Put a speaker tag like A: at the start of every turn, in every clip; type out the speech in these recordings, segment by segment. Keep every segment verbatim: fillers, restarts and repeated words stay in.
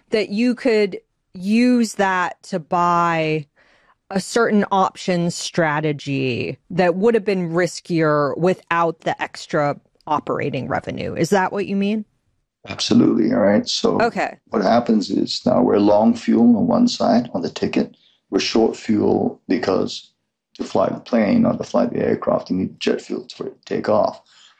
A: that you could use that to buy a certain option strategy that would have been riskier without the extra operating revenue. Is that what you mean?
B: Absolutely. All right. So
A: okay.
B: What happens is now we're long fuel on one side on the ticket. We're short fuel because to fly the plane or to fly the aircraft, you need jet fuel for it to take off.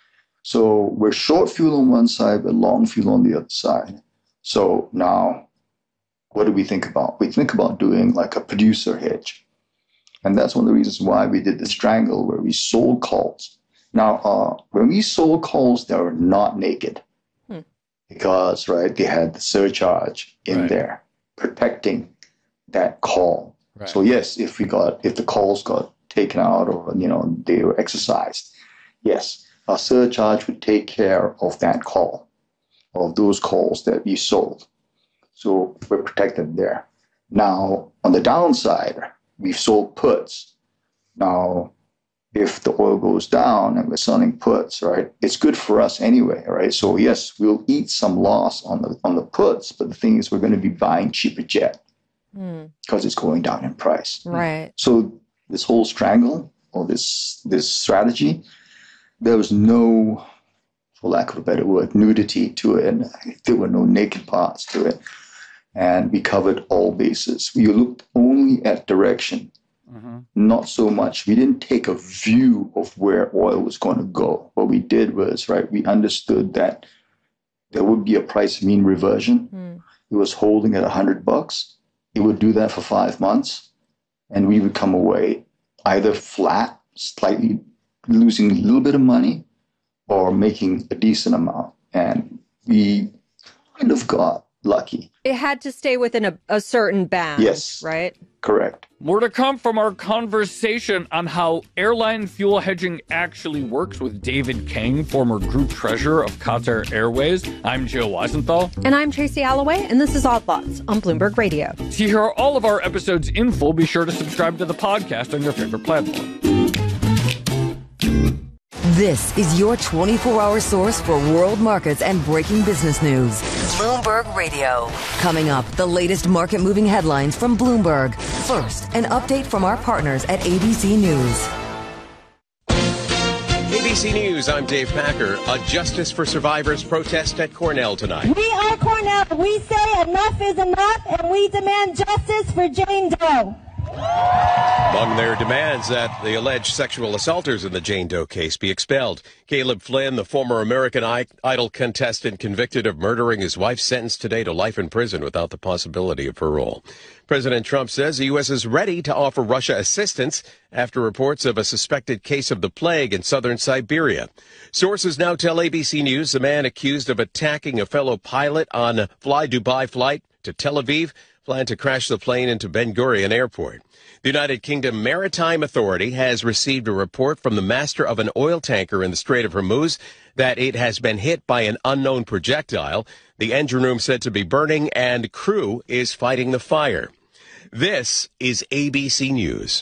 B: So we're short fuel on one side, but long fuel on the other side. So now, what do we think about? We think about doing like a producer hedge. And that's one of the reasons why we did the strangle, where we sold calls. Now, uh, when we sold calls, they were not naked hmm. because, right, they had the surcharge in right. there protecting that call. Right. So yes, if we got, if the calls got taken out or, you know, they were exercised, yes, our surcharge would take care of that call, of those calls that we sold. So we're protected there. Now, on the downside, we've sold puts. Now, if the oil goes down and we're selling puts, right, it's good for us anyway, right? So yes, we'll eat some loss on the on the puts, but the thing is we're going to be buying cheaper jet because mm. it's going down in price.
A: Right.
B: So this whole strangle or this this strategy, there was no, for lack of a better word, nudity to it, and there were no naked parts to it. And we covered all bases. We looked only at direction, mm-hmm. not so much. We didn't take a view of where oil was going to go. What we did was, right, we understood that there would be a price mean reversion. Mm. It was holding at one hundred bucks. It would do that for five months, and we would come away either flat, slightly losing a little bit of money, or making a decent amount. And we kind of got lucky.
A: It had to stay within a, a certain band,
B: yes,
A: right?
B: Correct.
C: More to come from our conversation on how airline fuel hedging actually works with David King, former group treasurer of Qatar Airways. I'm Joe Weisenthal.
A: And I'm Tracy Alloway, and this is Odd Thoughts on Bloomberg Radio.
C: To hear all of our episodes in full, be sure to subscribe to the podcast on your favorite platform.
D: This is your twenty-four hour source for world markets and breaking business news. Bloomberg Radio. Coming up, the latest market-moving headlines from Bloomberg. First, an update from our partners at A B C News.
E: A B C News, I'm Dave Packer. A Justice for Survivors protest at Cornell tonight.
F: We are Cornell. We say enough is enough, and we demand justice for Jane Doe.
E: Among their demands that the alleged sexual assaulters in the Jane Doe case be expelled. Caleb Flynn, the former American Idol contestant convicted of murdering his wife, sentenced today to life in prison without the possibility of parole. President Trump says the U S is ready to offer Russia assistance after reports of a suspected case of the plague in southern Siberia. Sources now tell A B C News the man accused of attacking a fellow pilot on a Fly Dubai flight to Tel Aviv planned to crash the plane into Ben Gurion Airport. The United Kingdom Maritime Authority has received a report from the master of an oil tanker in the Strait of Hormuz that it has been hit by an unknown projectile. The engine room said to be burning, and crew is fighting the fire. This is A B C News.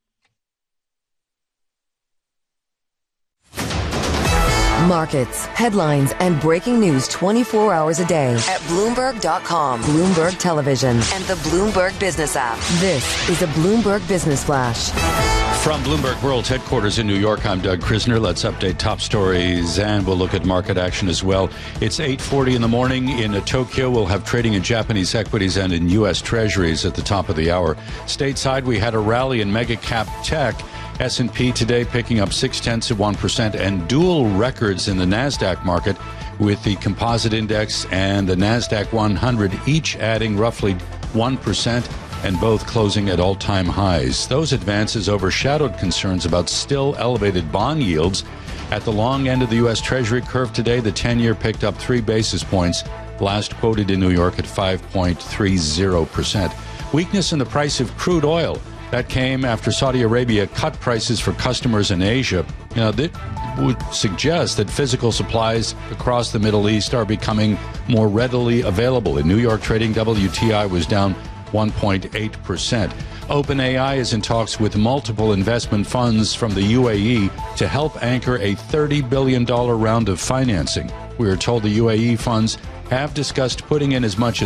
D: Markets, headlines, and breaking news twenty-four hours a day at Bloomberg dot com, Bloomberg Television, and the Bloomberg Business app. This is a Bloomberg Business Flash.
G: From Bloomberg World's headquarters in New York, I'm Doug Krisner. Let's update top stories, and we'll look at market action as well. It's eight forty in the morning in Tokyo. We'll have trading in Japanese equities and in U S Treasuries at the top of the hour. Stateside, we had a rally in mega cap tech. S and P today picking up six tenths of one percent, and dual records in the NASDAQ market, with the composite index and the NASDAQ one hundred each adding roughly one percent, and both closing at all-time highs. Those advances overshadowed concerns about still elevated bond yields. At the long end of the U S Treasury curve today, the ten-year picked up three basis points, last quoted in New York at five point three zero percent. Weakness in the price of crude oil. That came after Saudi Arabia cut prices for customers in Asia. You know, that would suggest that physical supplies across the Middle East are becoming more readily available. In New York trading, W T I was down one point eight percent. OpenAI is in talks with multiple investment funds from the U A E to help anchor a thirty billion dollars round of financing. We are told the U A E funds have discussed putting in as much as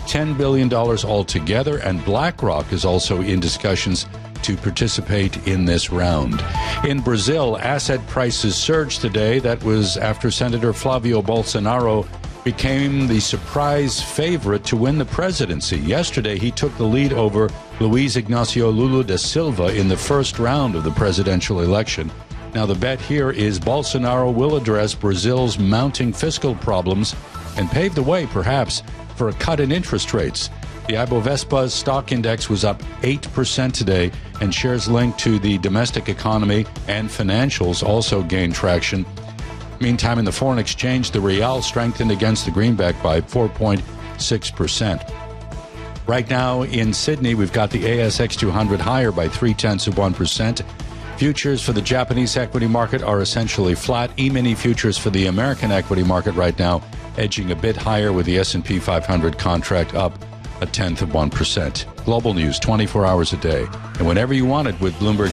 G: ten billion dollars altogether, and BlackRock is also in discussions to participate in this round. In Brazil, asset prices surged today. That was after Senator Flavio Bolsonaro became the surprise favorite to win the presidency. Yesterday, he took the lead over Luiz Ignacio Lula da Silva in the first round of the presidential election. Now, the bet here is Bolsonaro will address Brazil's mounting fiscal problems and pave the way, perhaps, for a cut in interest rates. The Ibovespa stock index was up eight percent today, and shares linked to the domestic economy and financials also gained traction. Meantime, in the foreign exchange, the real strengthened against the greenback by four point six percent. Right now in Sydney, we've got the A S X two hundred higher by three-tenths of one percent. Futures for the Japanese equity market are essentially flat. E-mini futures for the American equity market right now edging a bit higher, with the S and P five hundred contract up a tenth of one percent. Global news twenty-four hours a day, and whenever you want it with Bloomberg